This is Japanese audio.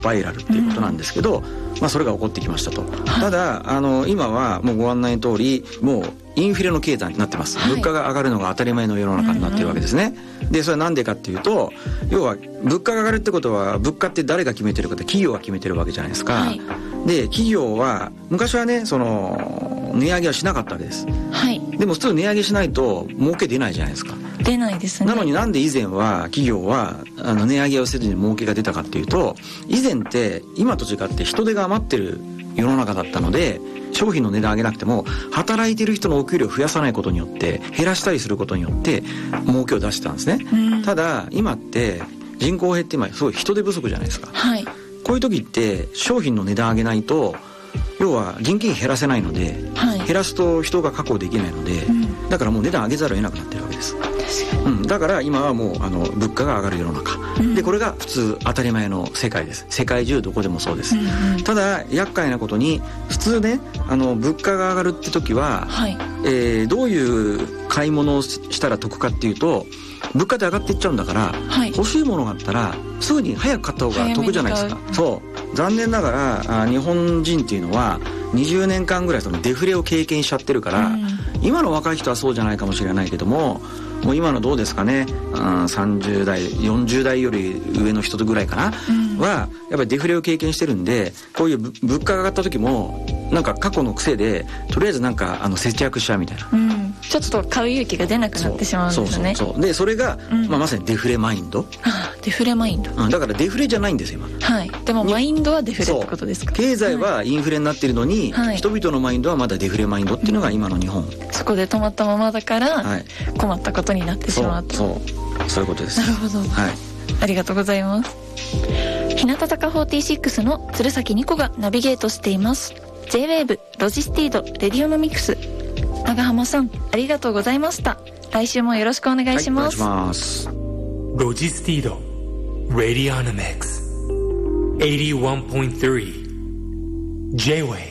バイラルっていうことなんですけど、それが起こってきましたと。ただ今はもうご案内の通りもうインフレの経済になってます、物価が上がるのが当たり前の世の中になってるわけですね。でそれはなんでかっていうと、要は物価が上がるってことは、物価って誰が決めてるかって企業が決めてるわけじゃないですか、で企業は昔はね、その値上げはしなかったわけです、でも普通値上げしないと儲け出ないじゃないですか。 出ないですね。 なのになんで以前は企業は値上げをせずに儲けが出たかっていうと、以前って今と違って人手が余ってる世の中だったので、商品の値段上げなくても働いてる人のお給料を増やさないことによって、減らしたりすることによって儲けを出してたんですね、ただ今って人口減って今すごい人手不足じゃないですか、こういう時って商品の値段上げないと、要は人件費減らせないので、減らすと人が確保できないので、だからもう値段上げざるを得なくなってるわけです。だから今はもう物価が上がる世の中、でこれが普通当たり前の世界です。世界中どこでもそうです、ただ厄介なことに、普通ね物価が上がるって時は、どういう買い物をしたら得かっていうと、物価で上がっていっちゃうんだから、欲しいものがあったらすぐに早く買った方が得じゃないですか。そう残念ながら日本人っていうのは20年間ぐらいそのデフレを経験しちゃってるから、今の若い人はそうじゃないかもしれないけども、もう今のどうですかね、30代40代より上の人ぐらいかな、はやっぱりデフレを経験してるんで、こういう物価が上がった時もなんか過去の癖でとりあえずなんか節約しちゃうみたいな、 ちょっと買う勇気が出なくなってしまうんですね。 でそれが、まさにデフレマインド、 デフレマインド、 だからデフレじゃないんですよ今、 でもマインドはデフレってことですか。 経済はインフレになってるのに、人々のマインドはまだデフレマインドっていうのが今の日本、そこで止まったままだから、困ったことになってしまうと。 そういうことです。 なるほど、ありがとうございます。日向坂46の鶴崎ニコがナビゲートしています J-WAVE ロジスティードレディオノミクス。長浜さんありがとうございました。来週もよろしくお願いします。 お願いします。 ロジスティードレディオノミクス 81.3 J-WAVE